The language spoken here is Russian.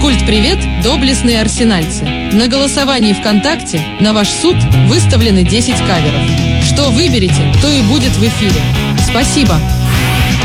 Физкульт-привет, доблестные арсенальцы! На голосовании ВКонтакте на ваш суд выставлены 10 каверов. Что выберете, то и будет в эфире. Спасибо!